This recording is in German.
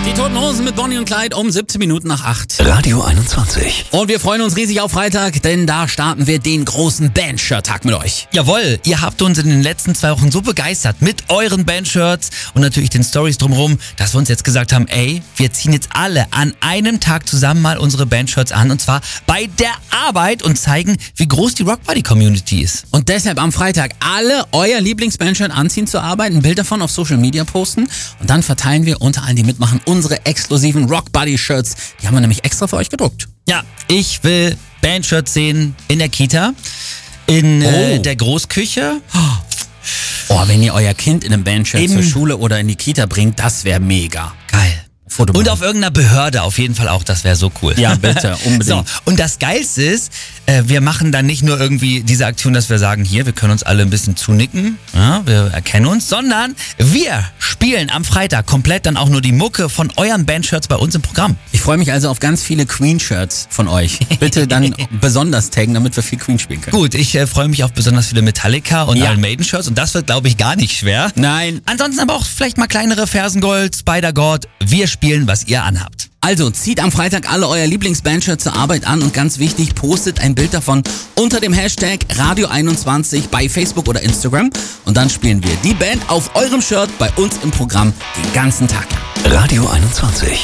Die Toten Hosen mit Bonnie und Clyde um 17 Minuten nach 8. Radio 21. Und wir freuen uns riesig auf Freitag, denn da starten wir den großen Band-Shirt-Tag mit euch. Jawohl, ihr habt uns in den letzten 2 Wochen so begeistert mit euren Bandshirts und natürlich den Stories drumherum, dass wir uns jetzt gesagt haben, ey, wir ziehen jetzt alle an einem Tag zusammen mal unsere Bandshirts an und zwar bei der Arbeit und zeigen, wie groß die Rockbuddy-Community ist. Und deshalb am Freitag alle euer Lieblings-Bandshirt anziehen zur Arbeit, ein Bild davon auf Social Media posten und dann verteilen wir unter allen, die mitmachen, unsere exklusiven Rockbuddy-Shirts. Die haben wir nämlich extra für euch gedruckt. Ja, ich will Bandshirts sehen in der Kita, in der Großküche. Oh, wenn ihr euer Kind in einem Bandshirt zur Schule oder in die Kita bringt, das wäre mega. Geil. Foto Und auf irgendeiner Behörde auf jeden Fall auch, das wäre so cool. Ja, bitte, unbedingt. So, und das Geilste ist, wir machen dann nicht nur irgendwie diese Aktion, dass wir sagen, hier, wir können uns alle ein bisschen zunicken, ja, wir erkennen uns, sondern wir spielen am Freitag komplett dann auch nur die Mucke von euren Bandshirts bei uns im Programm. Ich freue mich also auf ganz viele Queen-Shirts von euch. Bitte dann besonders taggen, damit wir viel Queen spielen können. Gut, ich freue mich auf besonders viele Metallica und Ja. Iron Maiden-Shirts und das wird, glaube ich, gar nicht schwer. Nein. Ansonsten aber auch vielleicht mal kleinere Fersengold, Spider-God. Wir spielen, was ihr anhabt. Also zieht am Freitag alle euer Lieblings-Bandshirts zur Arbeit an und ganz wichtig, postet ein Bild davon unter dem Hashtag Radio21 bei Facebook oder Instagram und dann spielen wir die Band auf eurem Shirt bei uns im Programm den ganzen Tag lang. Radio 21.